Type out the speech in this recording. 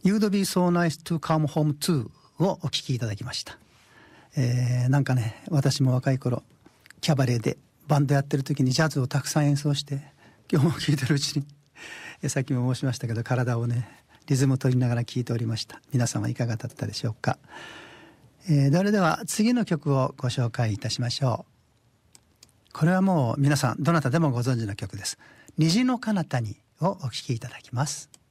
You'd be so nice to come home too をお聴きいただきました。なんかね、私も若い頃キャバレーでバンドやってる時にジャズをたくさん演奏して、今日も聴いてるうちにさっきも申しましたけど、体をねリズム取りながら聴いておりました。皆様いかがだったでしょうか。それでは次の曲をご紹介いたしましょう。これはもう皆さんどなたでもご存知の曲です。虹の彼方にをお聴きいただきます。